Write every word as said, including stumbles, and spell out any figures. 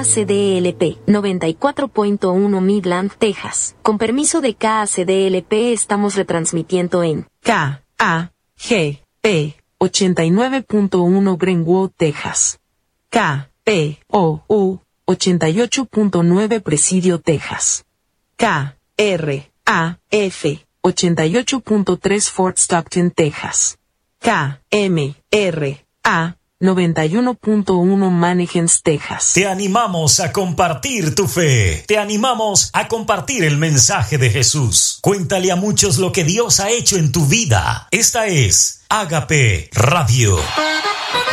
C D L P, noventa y cuatro punto uno Midland, Texas. Con permiso de K A C D L P estamos retransmitiendo en K A G P ochenta y nueve punto uno Greenwood, Texas. K P O U ochenta y ocho punto nueve Presidio, Texas. K R A F ochenta y ocho punto tres Fort Stockton, Texas. K M R A noventa y uno punto uno Mannequins, Texas. Te animamos a compartir tu fe. Te animamos a compartir el mensaje de Jesús. Cuéntale a muchos lo que Dios ha hecho en tu vida. Esta es Ágape Radio.